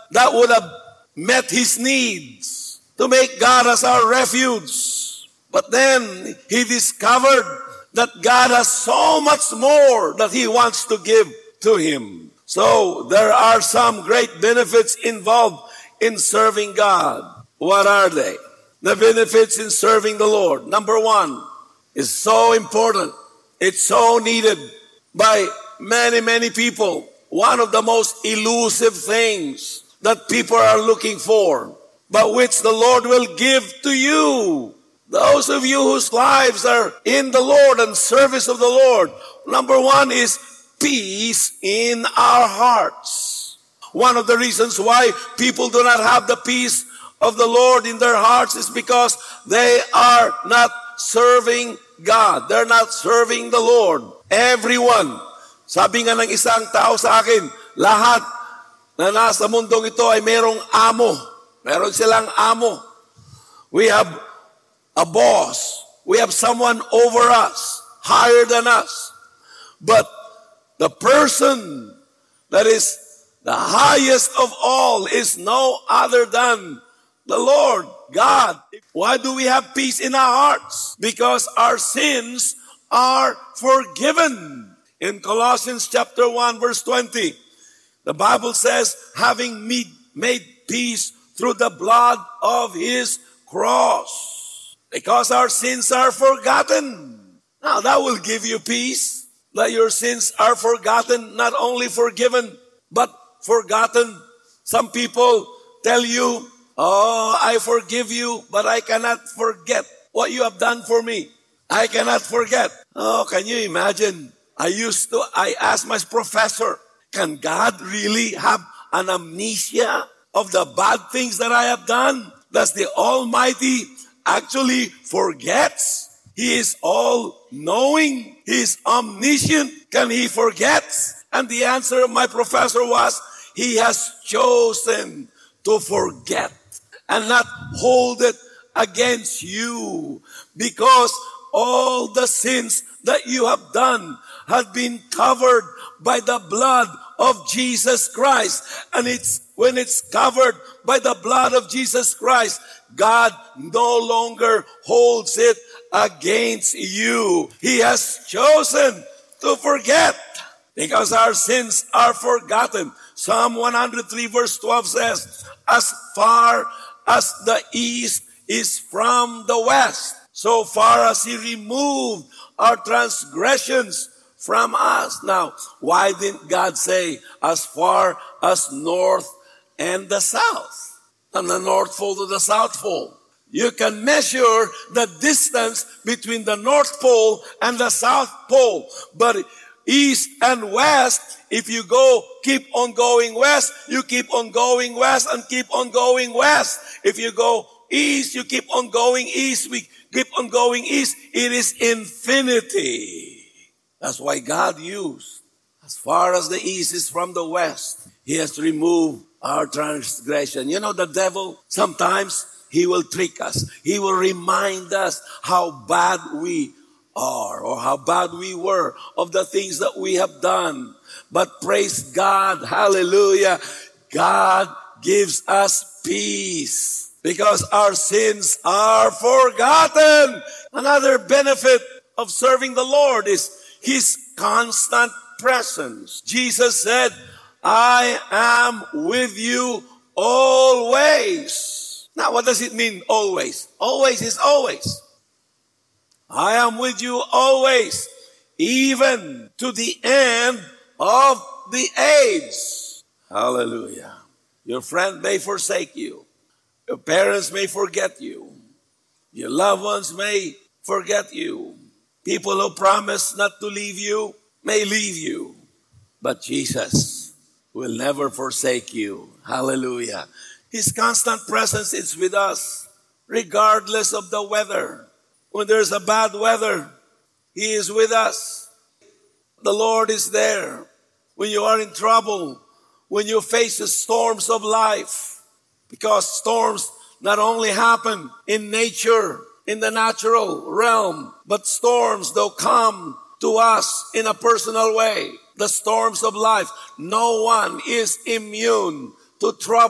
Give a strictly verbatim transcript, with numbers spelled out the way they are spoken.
that would have met his needs, to make God as our refuge. But then he discovered that God has so much more that he wants to give to him. So there are some great benefits involved in serving God. What are they? The benefits in serving the Lord. Number one is so important. It's so needed by many, many people. One of the most elusive things that people are looking for, but which the Lord will give to you. Those of you whose lives are in the Lord and service of the Lord. Number one is peace in our hearts. One of the reasons why people do not have the peace of the Lord in their hearts is because they are not serving God. They're not serving the Lord. Everyone. Sabi nga ng isang tao sa akin, lahat na nasa mundong ito ay merong amo. Meron silang amo. We have a boss. We have someone over us, higher than us. But the person that is the highest of all is no other than the Lord God. Why do we have peace in our hearts? Because our sins are forgiven. In Colossians chapter one verse twenty, the Bible says, having made, made peace through the blood of his cross. Because our sins are forgotten. Now that will give you peace, that your sins are forgotten, not only forgiven, but forgotten. Some people tell you, oh, I forgive you, but I cannot forget what you have done for me. I cannot forget. Oh, can you imagine? I used to, I asked my professor, can God really have an amnesia of the bad things that I have done? Does the Almighty actually forgets? He is all-knowing. He is omniscient. Can he forget? And the answer of my professor was, he has chosen to forget and not hold it against you, because all the sins that you have done have been covered by the blood of Jesus Christ. And it's when it's covered by the blood of Jesus Christ, God no longer holds it against you. He has chosen to forget, because our sins are forgotten. Psalm one hundred three verse twelve says, as far as the east is from the west, so far as he removed our transgressions from us. Now, why didn't God say as far as north and the south? From the North Pole to the South Pole. You can measure the distance between the North Pole and the South Pole. But east and west, if you go, keep on going west, you keep on going west and keep on going west. If you go east, you keep on going east, we keep on going east. It is infinity. That's why God used, as far as the east is from the west, he has removed our transgression. You know, the devil, sometimes he will trick us. He will remind us how bad we are or how bad we were of the things that we have done. But praise God, hallelujah, God gives us peace because our sins are forgotten. Another benefit of serving the Lord is his constant presence. Jesus said, I am with you always. Now, what does it mean, always? Always is always. I am with you always, even to the end of the age. Hallelujah. Your friend may forsake you. Your parents may forget you. Your loved ones may forget you. People who promise not to leave you may leave you. But Jesus will never forsake you. Hallelujah. His constant presence is with us, regardless of the weather. When there's a bad weather, he is with us. The Lord is there. When you are in trouble, when you face the storms of life, because storms not only happen in nature, in the natural realm, but storms, they'll come to us in a personal way. The storms of life. No one is immune to trouble.